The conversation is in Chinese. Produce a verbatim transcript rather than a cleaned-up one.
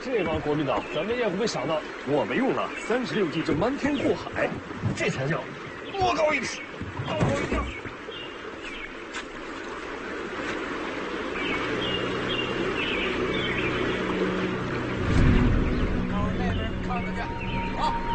这帮国民党怎么也不会想到，我们用了三十六计，这瞒天过海，这才叫多高一尺，高高一丈。